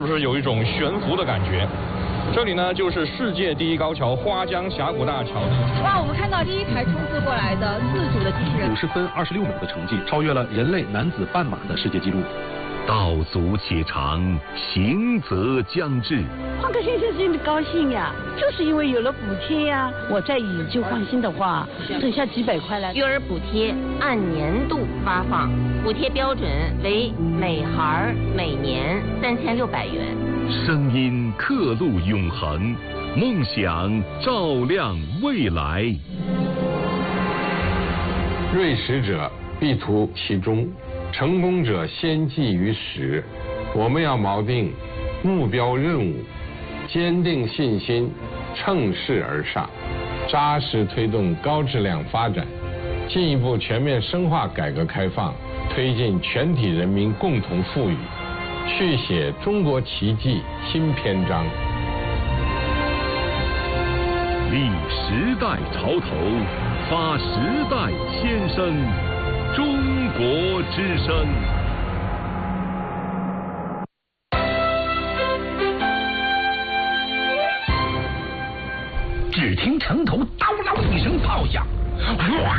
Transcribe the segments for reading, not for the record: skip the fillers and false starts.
是不是有一种悬浮的感觉？这里呢就是世界第一高桥花江峡谷大桥。 哇，我们看到第一台冲刺过来的自主的机器人， 50分26秒的成绩，超越了人类男子半马的世界纪录。 道阻且长，行则将至。 换个先生真的高兴呀，就是因为有了补贴呀。我再以旧换新的话，省下几百块来。 育儿补贴按年度发放，补贴标准为每孩每年3600元。 声音刻录永恒，梦想照亮未来。 锐实者必图其中，成功者先记于始。我们要锚定目标任务，坚定信心，乘势而上，扎实推动高质量发展，进一步全面深化改革开放，推进全体人民共同富裕，续写中国奇迹新篇章。 立时代潮头，发时代先声，中国之声。 只听城头叨啷一声炮响，哇！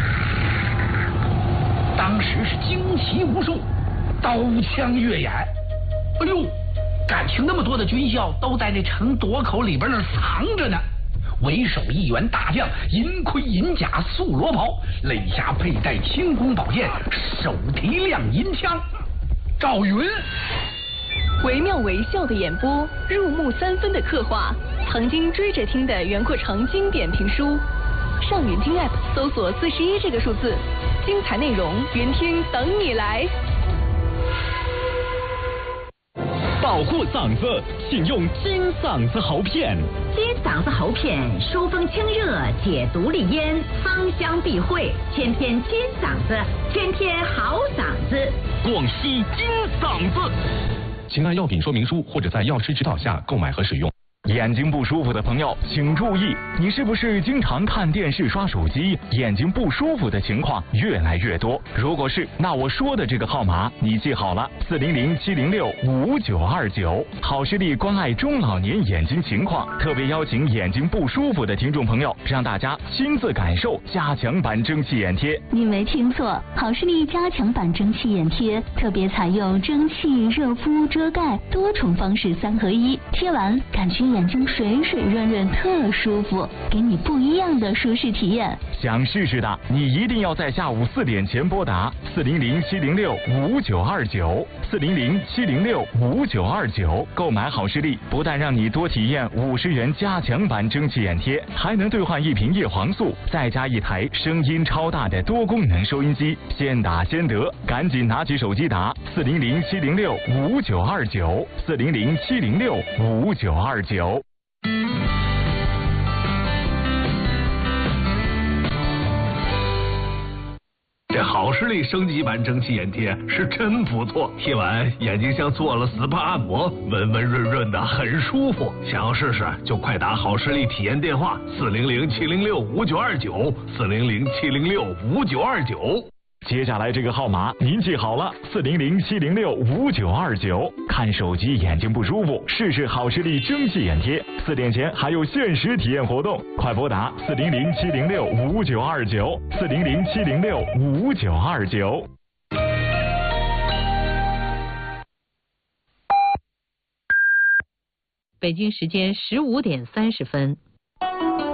当时是惊奇无数，刀枪跃眼。哎呦，感情那么多的军校都在那城垛口里边那藏着呢。为首一员大将，银盔银甲素罗袍，肋下佩戴青弓宝剑，手提亮银枪。赵云， 惟妙惟肖的演播，入木3分的刻画，曾经追着听的袁阔成经典评书。上云听 App 搜索41这个数字，精彩内容云听等你来。 保护嗓子，请用金嗓子喉片。 金嗓子喉片疏风清热，解毒利咽，芳香避秽，天天金嗓子，天天好嗓子。 广西金嗓子。 请按药品说明书或者在药师指导下购买和使用。 眼睛不舒服的朋友请注意，你是不是经常看电视刷手机，眼睛不舒服的情况越来越多？如果是，那我说的这个号码你记好了，400-706-5929。好视力关爱中老年眼睛情况，特别邀请眼睛不舒服的听众朋友，让大家亲自感受加强版蒸汽眼贴。 你没听错，好视力加强版蒸汽眼贴特别采用蒸汽、热敷、遮盖多重方式3合1，贴完感觉眼睛水水润润，特舒服，给你不一样的舒适体验。 想试试的，你一定要在下午4点前拨打400-706-5929，400-706-5929，购买好视力，不但让你多体验50元加强版蒸汽眼贴，还能兑换1瓶叶黄素，再加1台声音超大的多功能收音机，先打先得，赶紧拿起手机打400-706-5929，400-706-5929。 这好视力升级版蒸汽眼贴是真不错，贴完眼睛像做了 SPA 按摩，温温润润的，很舒服。想要试试就快打好视力体验电话400-706-5929，400-706-5929。 接下来这个号码您记好了，400-706-5929。看手机眼睛不舒服，试试好视力蒸汽眼贴，4点前还有限时体验活动，快拨打400-706-5929，400-706-5929。 北京时间15点30分。